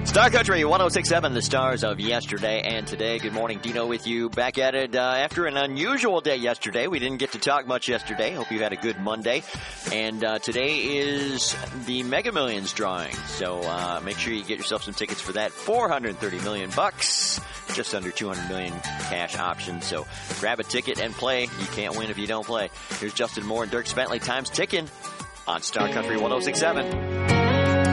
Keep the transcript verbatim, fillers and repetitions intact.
Star Country one oh six point seven, the stars of yesterday and today. Good morning, Dino with you. Back at it uh, after an unusual day yesterday. We didn't get to talk much yesterday. Hope you had a good Monday. And uh, today is the Mega Millions drawing. So uh, make sure you get yourself some tickets for that. four hundred thirty million bucks. Just under two hundred million cash options. So grab a ticket and play. You can't win if you don't play. Here's Justin Moore and Dirk Bentley. Time's ticking on Star Country one oh six point seven.